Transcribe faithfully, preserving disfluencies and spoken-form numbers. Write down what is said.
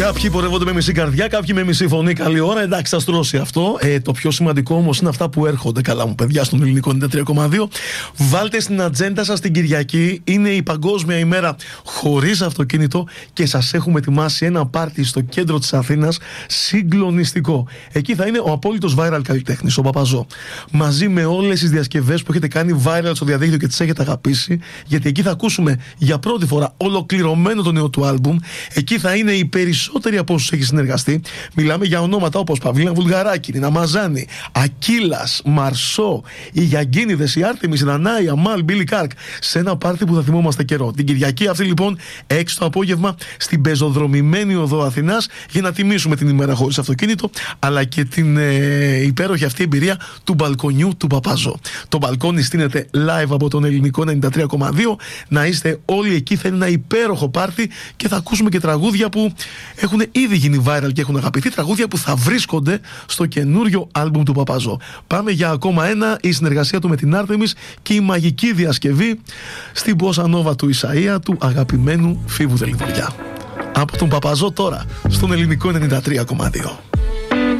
Κάποιοι πορεύονται με μισή καρδιά, κάποιοι με μισή φωνή. Καλή ώρα, εντάξει, θα στρώσει αυτό. Ε, το πιο σημαντικό όμως είναι αυτά που έρχονται. Καλά μου, παιδιά, στον ελληνικό ενενήντα τρία κόμμα δύο. Βάλτε στην ατζέντα σας την Κυριακή. Είναι η Παγκόσμια ημέρα χωρίς αυτοκίνητο και σας έχουμε ετοιμάσει ένα πάρτι στο κέντρο της Αθήνας συγκλονιστικό. Εκεί θα είναι ο απόλυτος viral καλλιτέχνης, ο Παπαζό. Μαζί με όλες τις διασκευές που έχετε κάνει viral στο διαδίκτυο και τις έχετε αγαπήσει. Γιατί εκεί θα ακούσουμε για πρώτη φορά ολοκληρωμένο το νέο του άλμπουμ. Εκεί θα είναι οι περισσότεροι από όσους έχει συνεργαστεί. Μιλάμε για ονόματα όπως Παυλίνα Βουλγαράκη, Νίνα Μαζάνη, Ακύλας, Μαρσό, οι Γιαγκίνιδες, η Άρτεμις, η Νανά, η Αμάλ, Μπίλι Κάρκ. Σε ένα πάρτι που θα θυμόμαστε καιρό. Την Κυριακή αυτή λοιπόν, έξι το απόγευμα, στην πεζοδρομημένη οδό Αθηνάς, για να τιμήσουμε την ημέρα χωρίς αυτοκίνητο, αλλά και την ε, υπέροχη αυτή εμπειρία του μπαλκονιού του Παπαζό. Το μπαλκόνι στείνεται live από τον ελληνικό ενενήντα τρία κόμμα δύο. Να είστε όλοι εκεί, θα είναι ένα υπέροχο πάρτι και θα ακούσουμε και τραγούδια που έχουν ήδη γίνει viral και έχουν αγαπηθεί, τραγούδια που θα βρίσκονται στο καινούριο άλμπουμ του Παπαζό. Πάμε για ακόμα ένα, η συνεργασία του με την Άρτεμις και η μαγική διασκευή στην Bossa Nova του Ισαΐα, του αγαπημένου Φίβου Δελιβοριά. Από τον Παπαζό τώρα, στον ελληνικό ενενήντα τρία κόμμα δύο.